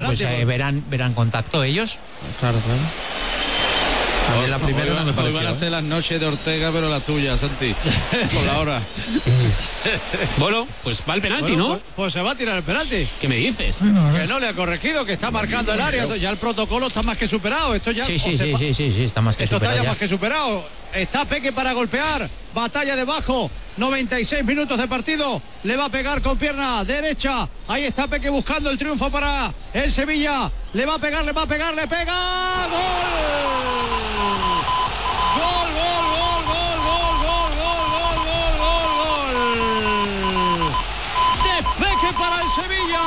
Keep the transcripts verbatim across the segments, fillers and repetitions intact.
pues eh, verán, verán contacto ellos. Claro, claro. A mí la primera no me pareció. Van a ser las noches de Ortega, pero la tuya, Santi. Por la hora. Bueno, pues va el penalti, Bueno, ¿no? Pues, pues se va a tirar el penalti. ¿Qué me dices? Bueno, Que no le ha corregido, que está marcando el área. Ya el protocolo está más que superado. Esto ya Sí, sí, o se sí, pa- sí, sí, sí, está más que Esto está superado ya ya. más que superado. Está Peque para golpear. Batalla debajo. noventa y seis minutos de partido. Le va a pegar con pierna derecha. Ahí está Peque buscando el triunfo para el Sevilla. Le va a pegar, le va a pegar, le pega. ¡Gol! Gol, gol, gol, gol, gol, gol, gol, gol, gol, gol. De Peque para el Sevilla.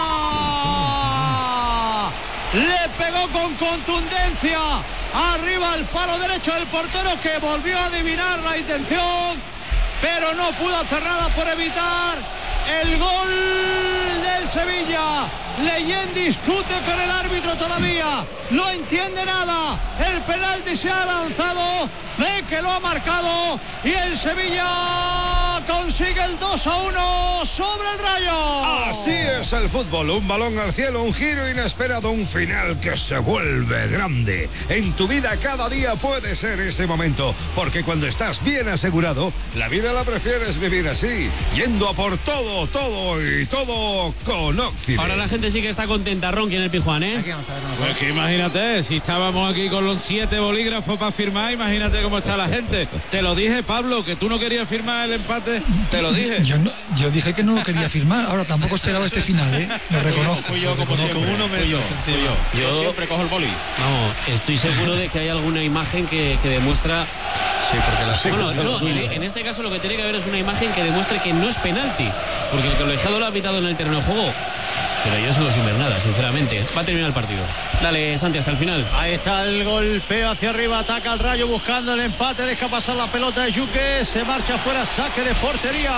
Le pegó con contundencia. Arriba el palo derecho del portero, que volvió a adivinar la intención, pero no pudo hacer nada por evitar el gol del Sevilla. Leyen discute con el árbitro todavía, no entiende nada. El penalti se ha lanzado, ve que lo ha marcado y el Sevilla consigue el dos a uno sobre el Rayo. Así es el fútbol, un balón al cielo, un giro inesperado, un final que se vuelve grande. En tu vida cada día puede ser ese momento, porque cuando estás bien asegurado, la vida la prefieres vivir así, yendo a por todo, todo y todo con Oxide. Ahora la gente sí que está contenta, Ronqui, en el Pizjuán, ¿eh? Pues que imagínate, si estábamos aquí con los siete bolígrafos para firmar, imagínate cómo está la gente. Te lo dije, Pablo, que tú no querías firmar el empate, te lo dije. Yo, no, yo dije que no lo quería firmar. Ahora tampoco esperaba este final, ¿eh? Lo reconozco. Fui yo, lo como reconozco. siempre. Uno menos. Fui yo, fui yo. Yo Yo- siempre cojo el boli. Vamos, estoy seguro de que hay alguna imagen que, que demuestra... Sí, porque la Bueno, no, en, en este caso lo que tiene que haber es una imagen que demuestre que no es penalti, porque el colegiado lo ha pitado en el terreno de juego. Pero yo solo sin ver nada, sinceramente. Va a terminar el partido. Dale, Santi, hasta el final. Ahí está el golpeo hacia arriba, ataca el Rayo buscando el empate, deja pasar la pelota de Yuque, se marcha fuera, saque de portería.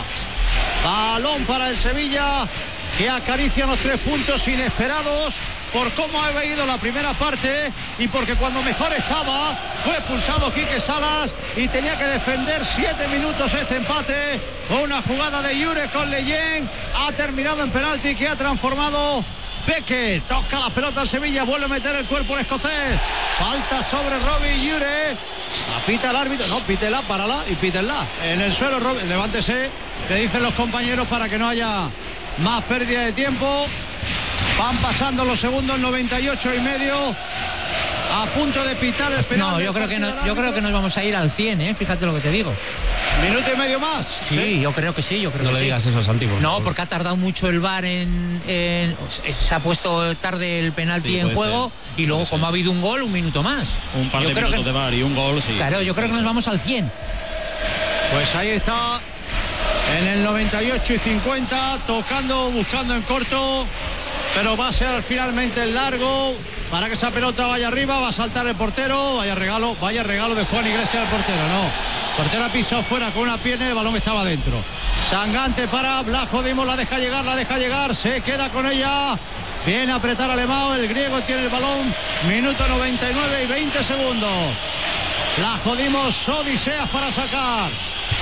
Balón para el Sevilla, que acaricia los tres puntos inesperados por cómo ha ido la primera parte y porque cuando mejor estaba fue expulsado Quique Salas y tenía que defender siete minutos este empate. Una jugada de Yure con Leyen, ha terminado en penalti que ha transformado Peque. Toca la pelota al Sevilla, vuelve a meter el cuerpo el escocés. Falta sobre Robbie Yure. Apita el árbitro, no, pítela, párala y pítenla. En el suelo, Robbie, levántese, le dicen los compañeros para que no haya más pérdida de tiempo. Van pasando los segundos, noventa y ocho y medio. A punto de pitar el penal. No, del yo creo que partido no, del yo creo que nos vamos a ir al cien, ¿eh? Fíjate lo que te digo. Minuto y medio más. Sí, yo creo que sí, yo creo No que le sí. digas eso, Santi, por No, favor. porque ha tardado mucho el V A R en, en- se ha puesto tarde el penalti Sí, en puede juego ser, y luego puede como ser. ha habido un gol, un minuto más. Un par Yo de creo minutos que- de bar y un gol, sí. Claro, yo creo que nos vamos al cien. Pues ahí está, en el noventa y ocho y cincuenta, tocando, buscando en corto, pero va a ser finalmente el largo para que esa pelota vaya arriba. Va a saltar el portero, vaya regalo, vaya regalo de Juan Iglesias al portero, no. El portero ha pisado fuera con una pierna y el balón estaba dentro. Sangante para Blajo Dimos, la deja llegar, la deja llegar, se queda con ella. Viene a apretar Alemão, el griego tiene el balón, minuto noventa y nueve y veinte segundos. La jodimos, Odiseas para sacar.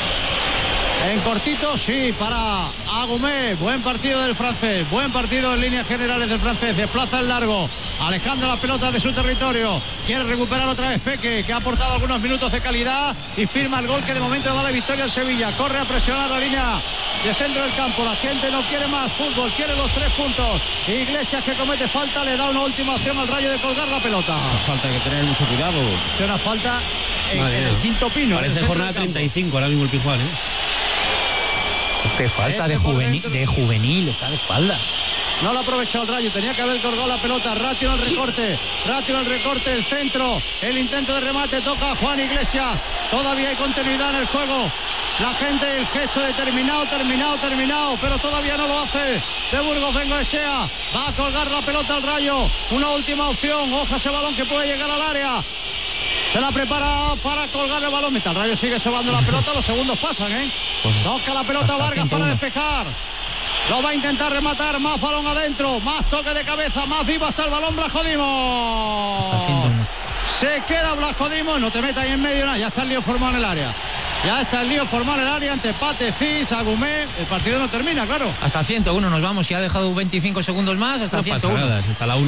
En cortito, sí, para Agumé. Buen partido del francés, buen partido en líneas generales del francés. Desplaza el largo, alejando la pelota de su territorio. Quiere recuperar otra vez Peque, que ha aportado algunos minutos de calidad y firma el gol que de momento da la victoria al Sevilla. Corre a presionar la línea de centro del campo. La gente no quiere más fútbol, quiere los tres puntos. Iglesias, que comete falta, le da una última opción al Rayo de colgar la pelota. Falta que tener mucho cuidado. Que una falta en, Madre en el mía. quinto pino. en el Parece centro jornada del campo. treinta y cinco ahora mismo el Pizjuán, ¿eh? Qué falta Este de por juvenil, dentro. de juvenil, está de espalda. No lo ha aprovechado el Rayo, tenía que haber colgado la pelota. Ratio en el recorte, Ratio en el recorte, el centro, el intento de remate, toca a Juan Iglesias. Todavía hay continuidad en el juego. La gente, el gesto de terminado, terminado, terminado, pero todavía no lo hace. De Burgos Bengoechea, va a colgar la pelota al Rayo. Una última opción, oja ese balón que puede llegar al área. Se la prepara para colgar el balón. Mientras el Rayo sigue sobando la pelota, los segundos pasan, ¿eh? Toca la pelota hasta Vargas para ciento uno. despejar. Lo va a intentar rematar, más balón adentro, más toque de cabeza, más vivo hasta el balón Blajo Dimos. Hasta ciento uno. Se queda Blajo Dimos, no te metas ahí en medio, nada, ya está el lío formado en el área. Ya está el lío formado en el área ante Pate, Cis, Agumé. El partido no termina, claro. Hasta ciento uno nos vamos, si ha dejado veinticinco segundos más, hasta No ciento pasa uno. nada, hasta la